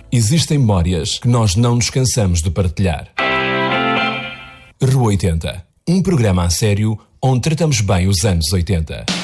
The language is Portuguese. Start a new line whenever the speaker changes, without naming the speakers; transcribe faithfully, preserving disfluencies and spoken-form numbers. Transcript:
Existem memórias que nós não nos cansamos de partilhar. Rua oitenta, um programa a sério onde tratamos bem os anos oitenta.